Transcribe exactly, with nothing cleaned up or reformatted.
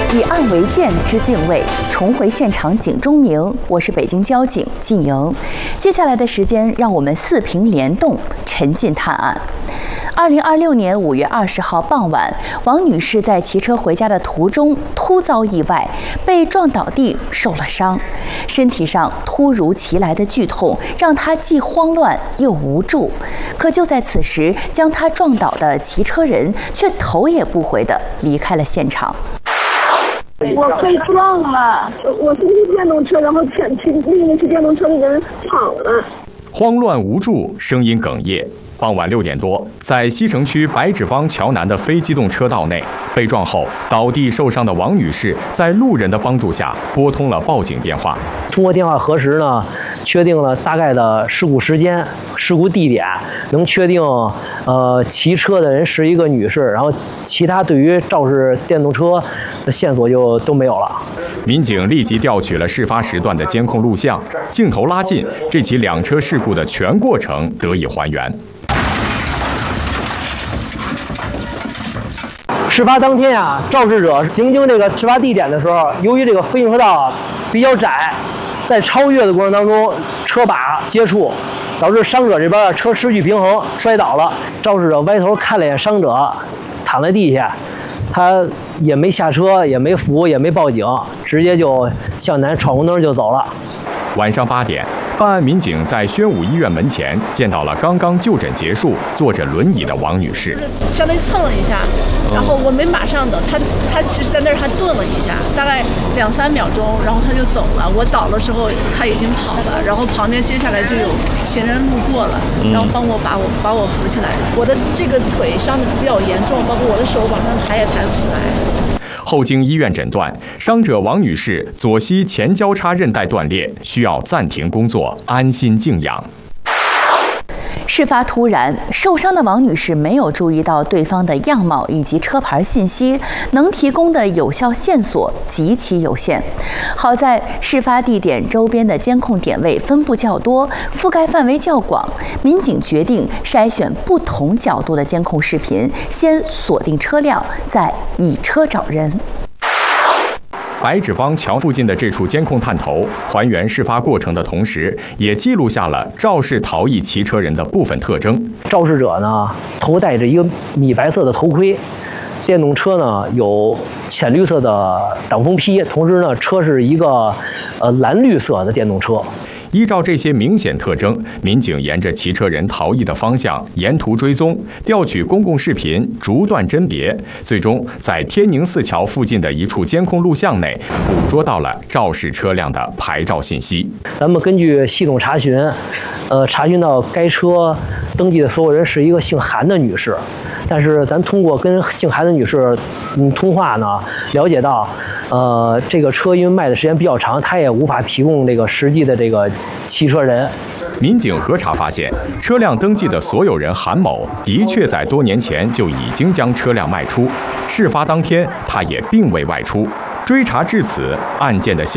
以案为鉴之敬畏，重回现场警钟鸣。我是北京交警靳莹。接下来的时间，让我们四平联动，沉浸探案。二零二六年五月二十号傍晚，王女士在骑车回家的途中突遭意外，被撞倒地，受了伤。身体上突如其来的剧痛让她既慌乱又无助。可就在此时，将她撞倒的骑车人却头也不回地离开了现场。 我被撞了，我是骑电动车，然后前骑另一个骑电动车的人跑了。 慌乱无助，声音哽咽。傍晚六点多，在西城区白纸坊桥南的非机动车道内，被撞后倒地受伤的王女士，在路人的帮助下拨通了报警电话。 通过电话核实呢，确定了大概的事故时间、事故地点，能确定，呃，骑车的人是一个女士，然后其他对于肇事电动车的线索就都没有了。 民警立即调取了事发时段的监控录像，镜头拉近，这起两车事故的全过程得以还原。 事发当天啊，肇事者行经这个事发地点的时候，由于这个非行车道比较窄，在超越的过程当中，车把接触，导致伤者这边车失去平衡摔倒了。肇事者歪头看了一眼伤者，躺在地下，他也没下车，也没扶，也没报警，直接就向南闯红灯就走了。 晚上八点，办案民警在宣武医院门前见到了刚刚就诊结束、坐着轮椅的王女士。 相当于蹭了一下，然后我没马上等他，他其实在那儿还顿了一下，大概两三秒钟，然后他就走了。我倒的时候他已经跑了，然后旁边接下来就有行人路过了，然后帮我把我把我扶起来。我的这个腿伤得比较严重，包括我的手往上抬也抬不起来。 后经医院诊断，伤者王女士左膝前交叉韧带断裂，需要暂停工作，安心静养。 事发突然，受伤的王女士没有注意到对方的样貌以及车牌信息，能提供的有效线索极其有限。好在事发地点周边的监控点位分布较多，覆盖范围较广，民警决定筛选不同角度的监控视频，先锁定车辆，再以车找人。 白纸坊桥附近的这处监控探头，还原事发过程的同时，也记录下了肇事逃逸骑车人的部分特征。 肇事者呢，头戴着一个米白色的头盔，电动车呢有浅绿色的挡风披，同时呢，车是一个呃蓝绿色的电动车。 依照这些明显特征，民警沿着骑车人逃逸的方向沿途追踪，调取公共视频，逐段甄别，最终在天宁寺桥附近的一处监控录像内捕捉到了肇事车辆的牌照信息。 咱们根据系统查询，呃，查询到该车登记的所有人是一个姓韩的女士，但是咱通过跟姓韩的女士嗯通话呢，了解到，呃，这个车因为卖的时间比较长，她也无法提供这个实际的这个骑车人。 民警核查发现，车辆登记的所有人韩某的确在多年前就已经将车辆卖出，事发当天他也并未外出。追查至此，案件的